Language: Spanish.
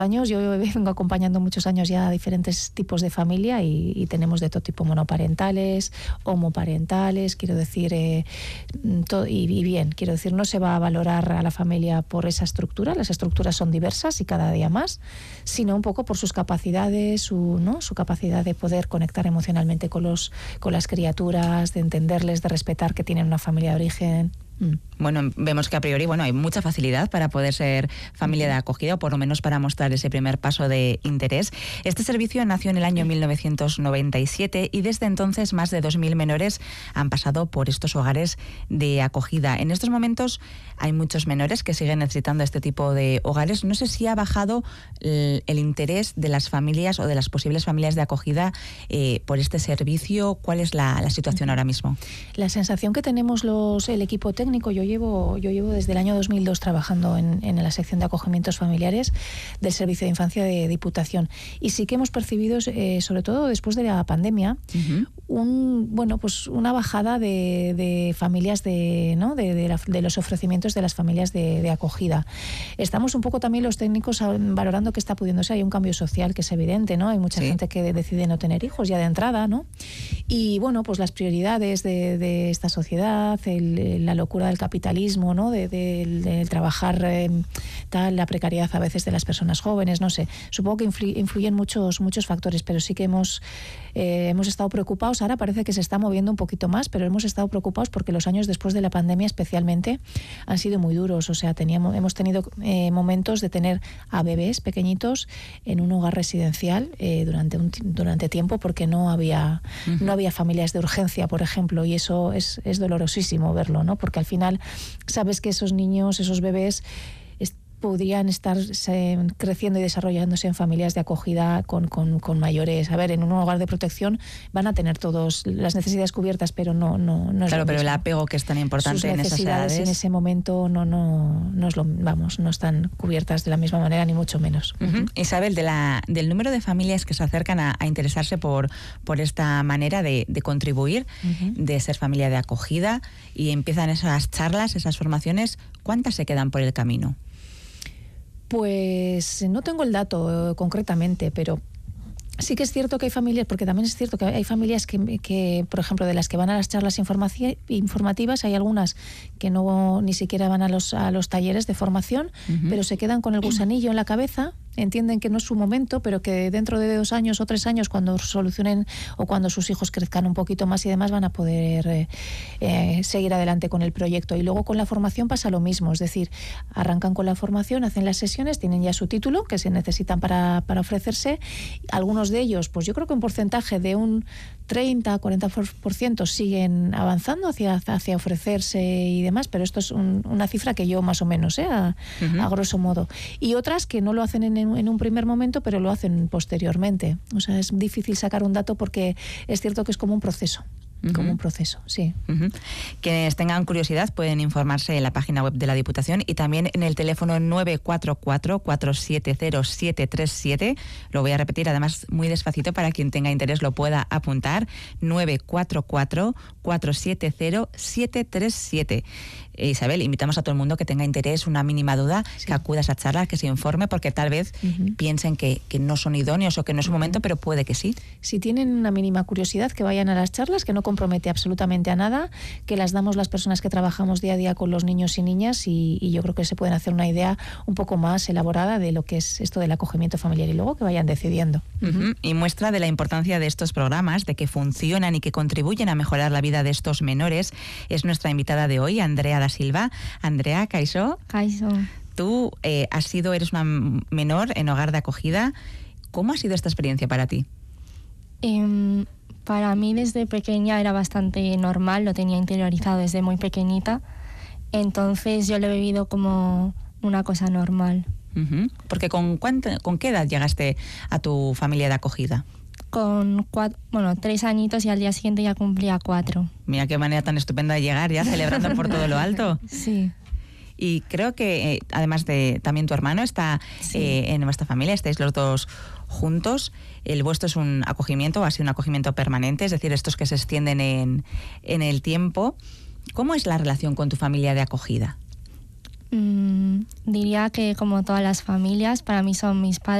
años. Yo vengo acompañando muchos años ya a diferentes tipos de familia y tenemos de todo tipo, monoparentales, homoparentales, quiero decir, y bien, quiero decir, no se va a valorar a la familia por esa estructura, las estructuras son diversas y cada día más, sino un poco por sus capacidades, su capacidad de poder conectar emocionalmente con las criaturas, de entenderles, de respetar que tienen una familia de origen. Bueno, vemos que a priori hay mucha facilidad para poder ser familia de acogida, o por lo menos para mostrar ese primer paso de interés. Este servicio nació en el año 1997 y desde entonces más de 2.000 menores han pasado por estos hogares de acogida. En estos momentos hay muchos menores que siguen necesitando este tipo de hogares. No sé si ha bajado el interés de las familias o de las posibles familias de acogida por este servicio. ¿Cuál es la situación ahora mismo? La sensación que tenemos el equipo técnico, yo llevo desde el año 2002 trabajando en la sección de acogimientos familiares del Servicio de Infancia de Diputación, y sí que hemos percibido, sobre todo después de la pandemia, una bajada de familias de los ofrecimientos de las familias de acogida. Estamos un poco también los técnicos valorando qué está pudiendo ser. Hay un cambio social que es evidente, ¿no? Hay mucha gente que decide no tener hijos ya de entrada, ¿no? Y pues las prioridades de esta sociedad, la locura del capitalismo, ¿no? Del trabajar, la precariedad a veces de las personas jóvenes, no sé. Supongo que influyen muchos factores, pero sí que hemos estado preocupados. Ahora parece que se está moviendo un poquito más, pero hemos estado preocupados porque los años después de la pandemia especialmente han sido muy duros. O sea, hemos tenido momentos de tener a bebés pequeñitos en un hogar residencial durante tiempo, porque no había familias de urgencia, por ejemplo, y eso es dolorosísimo verlo, ¿no? Porque al final sabes que esos niños, esos bebés podrían estar creciendo y desarrollándose en familias de acogida con mayores. A ver, en un hogar de protección van a tener todos las necesidades cubiertas, pero no es claro, lo pero mismo. El apego que es tan importante en esas edades. Sus necesidades en ese momento no están cubiertas de la misma manera, ni mucho menos. Isabel, del número de familias que se acercan a interesarse por esta manera de contribuir, de ser familia de acogida, y empiezan esas charlas, esas formaciones, ¿cuántas se quedan por el camino? Pues no tengo el dato concretamente, pero sí que es cierto que hay familias, porque también es cierto que hay familias que, por ejemplo, de las que van a las charlas informativas, hay algunas que ni siquiera van a los talleres de formación, pero se quedan con el gusanillo en la cabeza, entienden que no es su momento, pero que dentro de 2 años o 3 años, cuando solucionen o cuando sus hijos crezcan un poquito más y demás, van a poder seguir adelante con el proyecto. Y luego con la formación pasa lo mismo, es decir, arrancan con la formación, hacen las sesiones, tienen ya su título que se necesitan para ofrecerse. Algunos de ellos, pues yo creo que un porcentaje de un 30-40% siguen avanzando hacia ofrecerse y demás, pero esto es una cifra que yo más o menos, a grosso modo. Y otras que no lo hacen en un primer momento, pero lo hacen posteriormente. O sea, es difícil sacar un dato porque es cierto que es como un proceso. Como un proceso, sí. Quienes tengan curiosidad pueden informarse en la página web de la Diputación y también en el teléfono 944-470-737. Lo voy a repetir, además muy despacito para quien tenga interés lo pueda apuntar. 944-470-737. Isabel, invitamos a todo el mundo que tenga interés, una mínima duda, que acuda a esa charla, que se informe, porque tal vez piensen que no son idóneos o que no es su momento, pero puede que sí. Si tienen una mínima curiosidad, que vayan a las charlas, que no compromete absolutamente a nada, que las damos las personas que trabajamos día a día con los niños y niñas, y yo creo que se pueden hacer una idea un poco más elaborada de lo que es esto del acogimiento familiar, y luego que vayan decidiendo. Y muestra de la importancia de estos programas, de que funcionan y que contribuyen a mejorar la vida de estos menores, es nuestra invitada de hoy, Andrea da Silva. Andrea, kaixo. Kaixo. Tú eres una menor en hogar de acogida. ¿Cómo ha sido esta experiencia para ti? Para mí desde pequeña era bastante normal, lo tenía interiorizado desde muy pequeñita, entonces yo lo he vivido como una cosa normal. Porque ¿con qué edad llegaste a tu familia de acogida? Con 3 añitos, y al día siguiente ya cumplía 4. Mira qué manera tan estupenda de llegar, ya celebrando por todo lo alto. Sí. Y creo que además de también tu hermano está en vuestra familia, estáis los dos juntos. El vuestro es un acogimiento, o ha sido un acogimiento permanente, es decir, estos que se extienden en el tiempo. ¿Cómo es la relación con tu familia de acogida? Diría que como todas las familias, para mí son mis padres